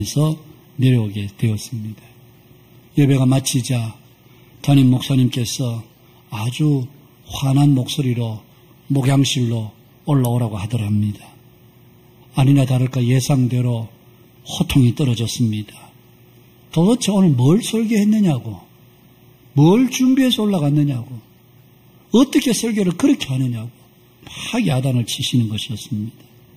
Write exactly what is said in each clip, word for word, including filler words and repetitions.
내려오게 되었습니다. 예배가 마치자 담임 목사님께서 아주 환한 목소리로 목양실로 올라오라고 하더랍니다. 아니나 다를까 예상대로 호통이 떨어졌습니다. 도대체 오늘 뭘 설교했느냐고, 뭘 준비해서 올라갔느냐고, 어떻게 설교를 그렇게 하느냐고 막 야단을 치시는 것이었습니다.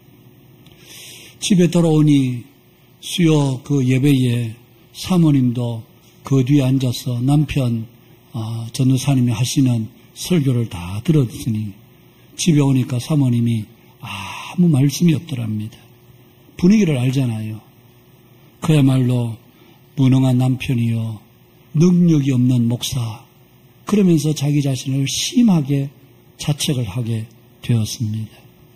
집에 돌아오니 수요 그 예배에 사모님도 그 뒤에 앉아서 남편 어, 전도사님이 하시는 설교를 다 들었으니 집에 오니까 사모님이 아무 말씀이 없더랍니다. 분위기를 알잖아요. 그야말로 무능한 남편이요, 능력이 없는 목사, 그러면서 자기 자신을 심하게 자책을 하게 되었습니다.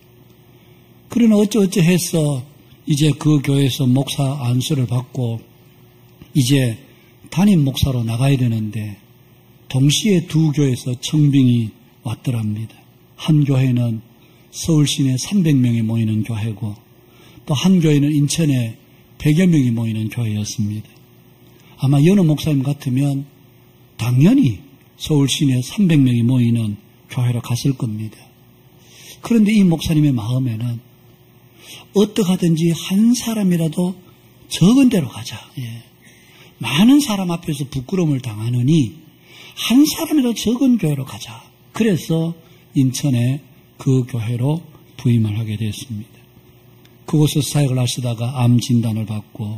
그러나 어쩌어쩌 해서 이제 그 교회에서 목사 안수를 받고 이제 담임 목사로 나가야 되는데 동시에 두 교회에서 청빙이 왔더랍니다. 한 교회는 서울 시내 삼백 명이 모이는 교회고 또 한 교회는 인천에 백여 명이 모이는 교회였습니다. 아마 여느 목사님 같으면 당연히 서울 시내 삼백 명이 모이는 교회로 갔을 겁니다. 그런데 이 목사님의 마음에는 어떻게 하든지 한 사람이라도 적은 데로 가자. 예. 많은 사람 앞에서 부끄러움을 당하느니 한 사람이라도 적은 교회로 가자. 그래서 인천에 그 교회로 부임을 하게 됐습니다. 그곳에서 사역을 하시다가 암 진단을 받고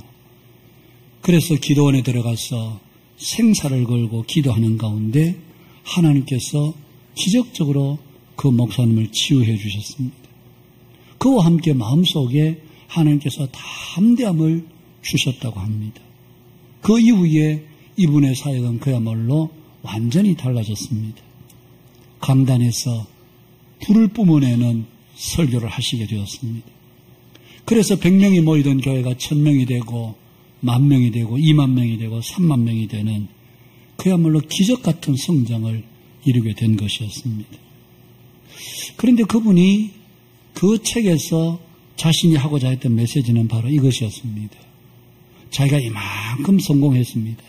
그래서 기도원에 들어가서 생사를 걸고 기도하는 가운데 하나님께서 기적적으로 그 목사님을 치유해 주셨습니다. 그와 함께 마음속에 하나님께서 담대함을 주셨다고 합니다. 그 이후에 이분의 사역은 그야말로 완전히 달라졌습니다. 강단에서 불을 뿜어내는 설교를 하시게 되었습니다. 그래서 백 명이 모이던 교회가 천 명이 되고 만 명이 되고 이만 명이 되고 삼만 명이 되는 그야말로 기적 같은 성장을 이루게 된 것이었습니다. 그런데 그분이 그 책에서 자신이 하고자 했던 메시지는 바로 이것이었습니다. 자기가 이만큼 성공했습니다.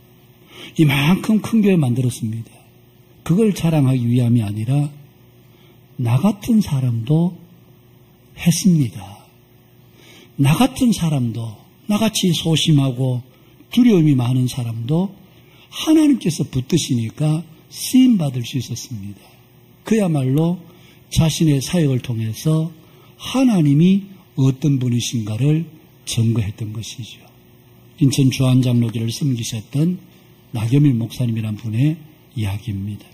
이만큼 큰 교회 만들었습니다. 그걸 자랑하기 위함이 아니라 나 같은 사람도 했습니다. 나 같은 사람도, 나같이 소심하고 두려움이 많은 사람도 하나님께서 붙드시니까 쓰임받을 수 있었습니다. 그야말로 자신의 사역을 통해서 하나님이 어떤 분이신가를 증거했던 것이죠. 인천 주한장로교를 섬기셨던 나겸일 목사님이란 분의 이야기입니다.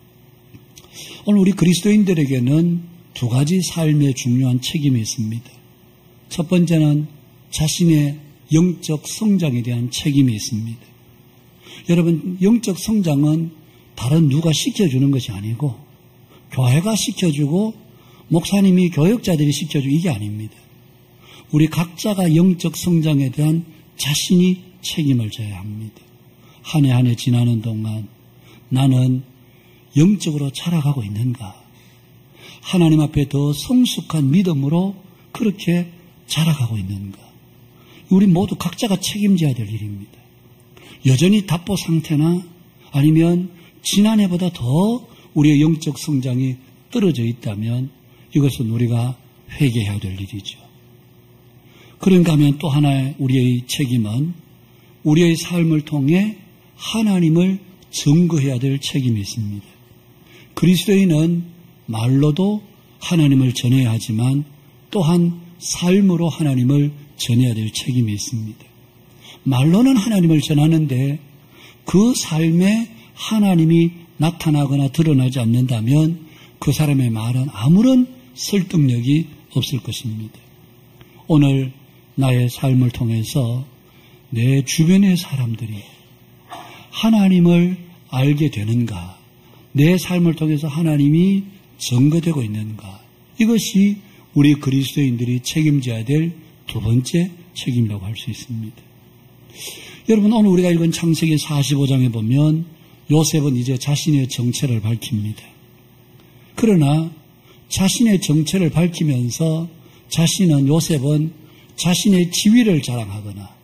오늘 우리 그리스도인들에게는 두 가지 삶의 중요한 책임이 있습니다. 첫 번째는 자신의 영적 성장에 대한 책임이 있습니다. 여러분, 영적 성장은 다른 누가 시켜주는 것이 아니고 교회가 시켜주고 목사님이 교역자들이 시켜주고 이게 아닙니다. 우리 각자가 영적 성장에 대한 자신이 책임을 져야 합니다. 한 해 한 해 지나는 동안 나는 영적으로 자라가고 있는가? 하나님 앞에 더 성숙한 믿음으로 그렇게 자라가고 있는가? 우리 모두 각자가 책임져야 될 일입니다. 여전히 답보 상태나 아니면 지난해보다 더 우리의 영적 성장이 떨어져 있다면 이것은 우리가 회개해야 될 일이죠. 그런가 하면 또 하나의 우리의 책임은 우리의 삶을 통해 하나님을 증거해야 될 책임이 있습니다. 그리스도인은 말로도 하나님을 전해야 하지만 또한 삶으로 하나님을 전해야 될 책임이 있습니다. 말로는 하나님을 전하는데 그 삶에 하나님이 나타나거나 드러나지 않는다면 그 사람의 말은 아무런 설득력이 없을 것입니다. 오늘 나의 삶을 통해서 내 주변의 사람들이 하나님을 알게 되는가? 내 삶을 통해서 하나님이 증거되고 있는가? 이것이 우리 그리스도인들이 책임져야 될 두 번째 책임이라고 할 수 있습니다. 여러분, 오늘 우리가 읽은 창세기 사십오 장에 보면 요셉은 이제 자신의 정체를 밝힙니다. 그러나 자신의 정체를 밝히면서 자신은 요셉은 자신의 지위를 자랑하거나